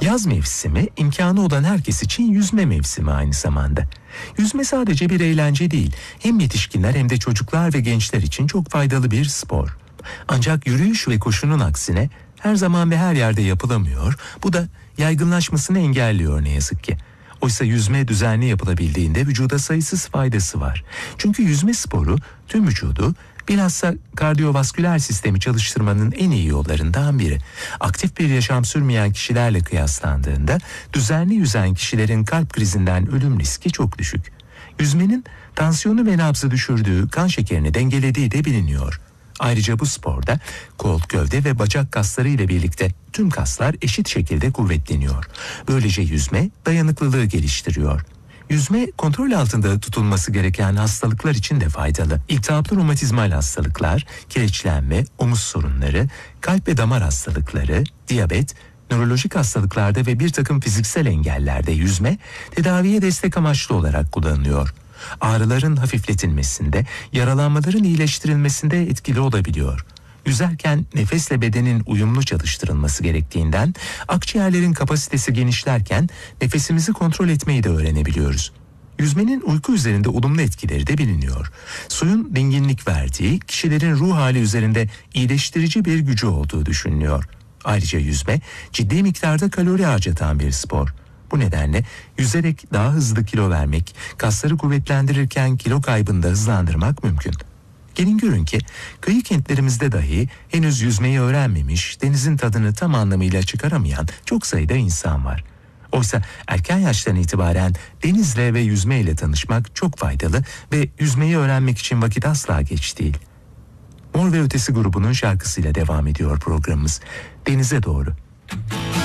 Yaz mevsimi imkanı olan herkes için yüzme mevsimi aynı zamanda. Yüzme sadece bir eğlence değil, hem yetişkinler hem de çocuklar ve gençler için çok faydalı bir spor. Ancak yürüyüş ve koşunun aksine her zaman ve her yerde yapılamıyor. Bu da yaygınlaşmasını engelliyor ne yazık ki. Oysa yüzme düzenli yapılabildiğinde vücuda sayısız faydası var. Çünkü yüzme sporu tüm vücudu, bilhassa kardiyovasküler sistemi çalıştırmanın en iyi yollarından biri. Aktif bir yaşam sürmeyen kişilerle kıyaslandığında düzenli yüzen kişilerin kalp krizinden ölüm riski çok düşük. Yüzmenin tansiyonu ve nabzı düşürdüğü, kan şekerini dengelediği de biliniyor. Ayrıca bu sporda kol, gövde ve bacak kasları ile birlikte tüm kaslar eşit şekilde kuvvetleniyor. Böylece yüzme dayanıklılığı geliştiriyor. Yüzme kontrol altında tutulması gereken hastalıklar için de faydalı. İltihaplı romatizmal hastalıklar, kireçlenme, omuz sorunları, kalp ve damar hastalıkları, diyabet, nörolojik hastalıklarda ve bir takım fiziksel engellerde yüzme tedaviye destek amaçlı olarak kullanılıyor. Ağrıların hafifletilmesinde, yaralanmaların iyileştirilmesinde etkili olabiliyor. Yüzerken nefesle bedenin uyumlu çalıştırılması gerektiğinden akciğerlerin kapasitesi genişlerken nefesimizi kontrol etmeyi de öğrenebiliyoruz. Yüzmenin uyku üzerinde olumlu etkileri de biliniyor. Suyun dinginlik verdiği, kişilerin ruh hali üzerinde iyileştirici bir gücü olduğu düşünülüyor. Ayrıca yüzme ciddi miktarda kalori harcatan bir spor. Bu nedenle yüzerek daha hızlı kilo vermek, kasları kuvvetlendirirken kilo kaybını da hızlandırmak mümkün. Gelin görün ki kıyı kentlerimizde dahi henüz yüzmeyi öğrenmemiş, denizin tadını tam anlamıyla çıkaramayan çok sayıda insan var. Oysa erken yaştan itibaren denizle ve yüzmeyle tanışmak çok faydalı ve yüzmeyi öğrenmek için vakit asla geç değil. Mor ve Ötesi grubunun şarkısıyla devam ediyor programımız. Denize doğru.